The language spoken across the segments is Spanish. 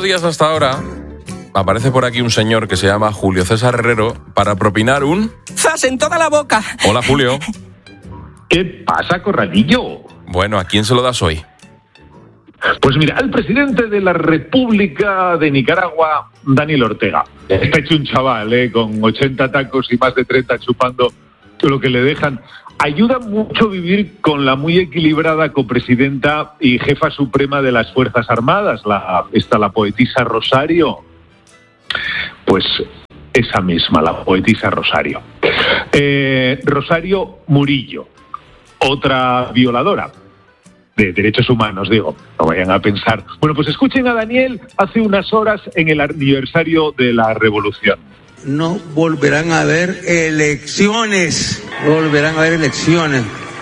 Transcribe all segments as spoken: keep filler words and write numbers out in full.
días hasta ahora aparece por aquí un señor que se llama Julio César Herrero para propinar un... ¡zas en toda la boca! Hola, Julio. ¿Qué pasa, Corralillo? Bueno, ¿a quién se lo das hoy? Pues mira, al presidente de la República de Nicaragua, Daniel Ortega. Está hecho un chaval, ¿eh? Con ochenta tacos y más de treinta chupando lo que le dejan. Ayuda mucho vivir con la muy equilibrada copresidenta y jefa suprema de las Fuerzas Armadas, la, esta, la poetisa Rosario. Pues esa misma, la poetisa Rosario. Eh, Rosario Murillo, otra violadora de derechos humanos, digo, no vayan a pensar. Bueno, pues escuchen a Daniel hace unas horas en el aniversario de la Revolución. No volverán a haber elecciones, no volverán a haber elecciones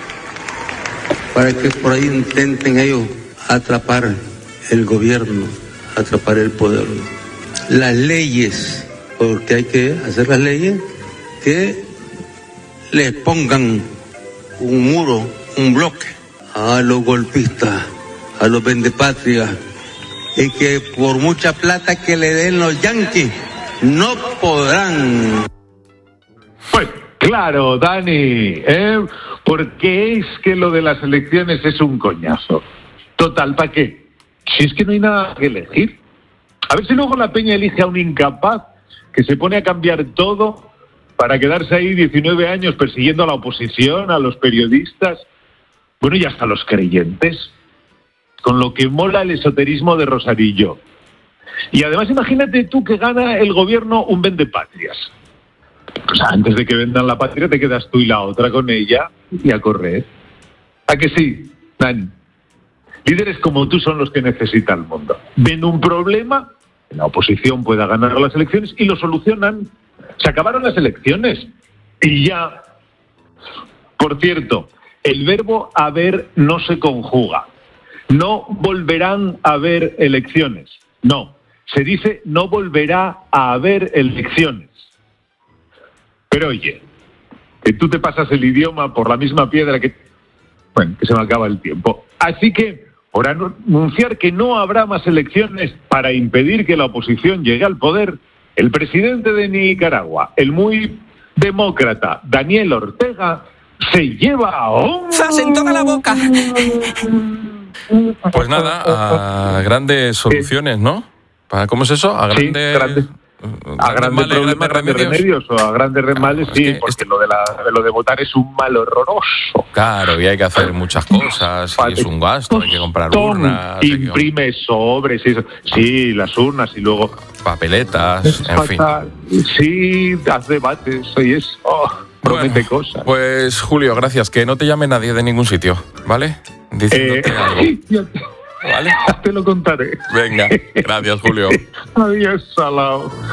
para que por ahí intenten ellos atrapar el gobierno, atrapar el poder. Las leyes, porque hay que hacer las leyes que les pongan un muro, un bloque a los golpistas, a los vendepatrias, y que por mucha plata que le den los yanquis, no podrán. Pues claro, Dani, ¿eh? Porque es que lo de las elecciones es un coñazo. Total, ¿para qué? Si es que no hay nada que elegir. A ver si luego la peña elige a un incapaz que se pone a cambiar todo para quedarse ahí diecinueve años persiguiendo a la oposición, a los periodistas, bueno, y hasta los creyentes, con lo que mola el esoterismo de Rosarillo. Y además imagínate tú que gana el gobierno un vendepatrias. Pues antes de que vendan la patria te quedas tú y la otra con ella y a correr. ¿A que sí, Dani? Líderes como tú son los que necesita el mundo. Ven un problema, la oposición pueda ganar las elecciones y lo solucionan. Se acabaron las elecciones y ya. Por cierto, el verbo haber no se conjuga. No volverán a haber elecciones. No, se dice no volverá a haber elecciones. Pero oye, que tú te pasas el idioma por la misma piedra que... Bueno, que se me acaba el tiempo. Así que, por anunciar que no habrá más elecciones para impedir que la oposición llegue al poder, el presidente de Nicaragua, el muy demócrata Daniel Ortega, se lleva a un... ¡zas en toda la boca! Pues nada, a grandes soluciones, ¿no? ¿Cómo es eso? A grandes... Sí, grande. A grandes problemas, grandes remedios, o a grandes remales, claro, sí, es que porque este... lo de, la, de lo de votar es un mal horroroso. Claro, y hay que hacer muchas cosas, y es un gasto, hay que comprar urnas... Imprime sobres, sí, sí, las urnas, y luego... papeletas, en fin. Sí, haz debates, y eso, oh, promete bueno, cosas. Pues, Julio, gracias, que no te llame nadie de ningún sitio, ¿vale? Diciéndote eh, algo. ¿Vale? Te lo contaré. Venga, gracias, Julio. Adiós, salao.